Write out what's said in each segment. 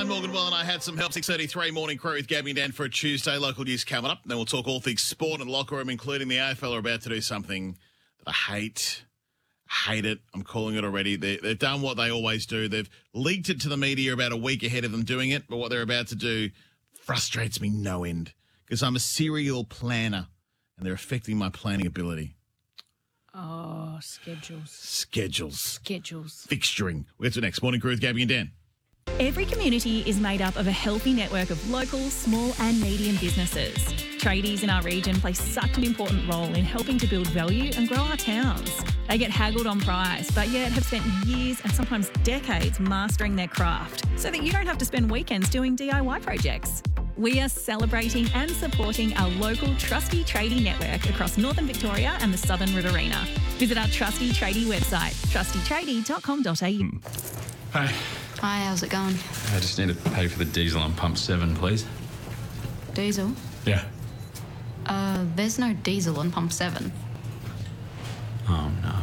9, Morgan Well and I had some help. 6:33 morning crew with Gabby and Dan for a Tuesday. Local news coming up. Then we'll talk all things sport and locker room, including the AFL are about to do something that I hate. Hate it. I'm calling it already. They've done what they always do. They've leaked it to the media about a week ahead of them doing it, but what they're about to do frustrates me no end because I'm a serial planner and they're affecting my planning ability. Oh, schedules. Schedules. Fixturing. We'll get to next. Morning crew with Gabby and Dan. Every community is made up of a healthy network of local, small and medium businesses. Tradies in our region play such an important role in helping to build value and grow our towns. They get haggled on price, but yet have spent years and sometimes decades mastering their craft so that you don't have to spend weekends doing DIY projects. We are celebrating and supporting our local trusty tradie network across northern Victoria and the southern Riverina. Visit our trusty tradie website, trustytradie.com.au. Hi. Hi, how's it going? I just need to pay for the diesel on pump 7, please. Diesel? Yeah. There's no diesel on pump 7. Oh, no.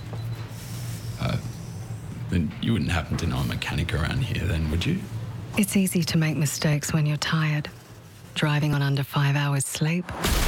Then you wouldn't happen to know a mechanic around here then, would you? It's easy to make mistakes when you're tired. Driving on under 5 hours sleep.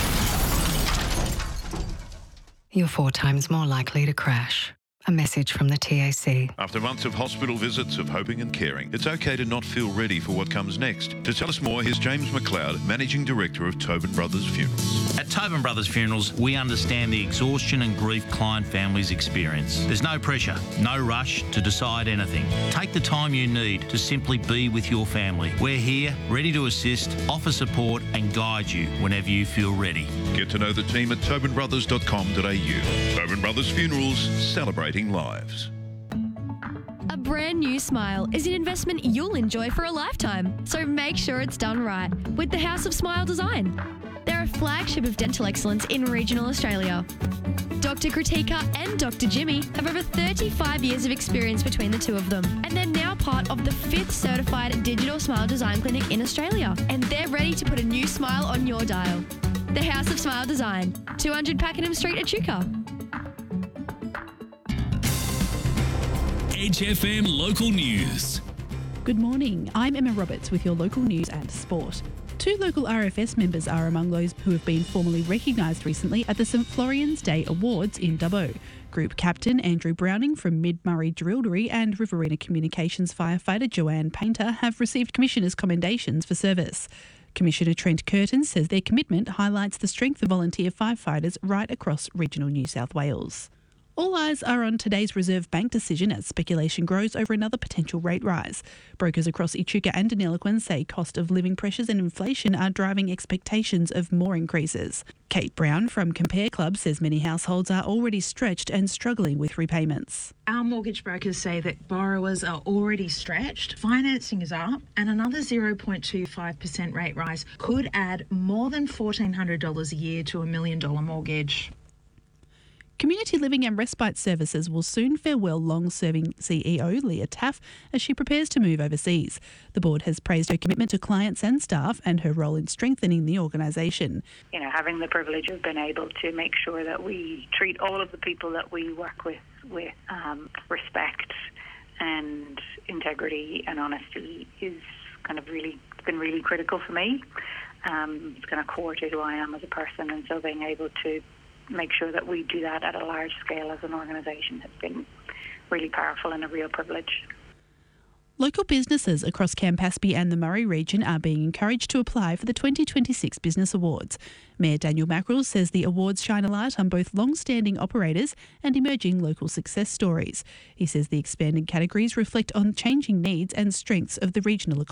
You're 4 times more likely to crash. A message from the TAC. After months of hospital visits, of hoping and caring, it's okay to not feel ready for what comes next. To tell us more, here's James McLeod, Managing Director of Tobin Brothers Funerals. At Tobin Brothers Funerals, we understand the exhaustion and grief client families experience. There's no pressure, no rush to decide anything. Take the time you need to simply be with your family. We're here, ready to assist, offer support and guide you whenever you feel ready. Get to know the team at tobinbrothers.com.au. Tobin Brothers Funerals, celebrating lives. A brand new smile is an investment you'll enjoy for a lifetime, so make sure it's done right with the House of Smile Design. They're a flagship of dental excellence in regional Australia. Dr. Kritika and Dr. Jimmy have over 35 years of experience between the two of them, and they're now part of the 5th certified digital smile design clinic in Australia, and they're ready to put a new smile on your dial. The House of Smile Design, 200 Pakenham Street, Echuca. Edge FM Local News. Good morning, I'm Emma Roberts with your local news and sport. 2 local RFS members are among those who have been formally recognised recently at the St Florian's Day Awards in Dubbo. Group Captain Andrew Browning from Mid-Murray Drillery and Riverina Communications firefighter Joanne Painter have received Commissioner's commendations for service. Commissioner Trent Curtin says their commitment highlights the strength of volunteer firefighters right across regional New South Wales. All eyes are on today's Reserve Bank decision as speculation grows over another potential rate rise. Brokers across Echuca and Deniliquin say cost of living pressures and inflation are driving expectations of more increases. Kate Brown from Compare Club says many households are already stretched and struggling with repayments. Our mortgage brokers say that borrowers are already stretched, financing is up, and another 0.25% rate rise could add more than $1,400 a year to a $1 million mortgage. Community Living and Respite Services will soon farewell long-serving CEO Leah Taff as she prepares to move overseas. The board has praised her commitment to clients and staff and her role in strengthening the organisation. You know, having the privilege of being able to make sure that we treat all of the people that we work with respect and integrity and honesty is it's been really critical for me. It's kind of core to who I am as a person, and so being able to make sure that we do that at a large scale as an organisation has been really powerful and a real privilege. Local businesses across Campaspe and the Murray region are being encouraged to apply for the 2026 Business Awards. Mayor Daniel Mackrell says the awards shine a light on both long-standing operators and emerging local success stories. He says the expanded categories reflect on changing needs and strengths of the regional economy.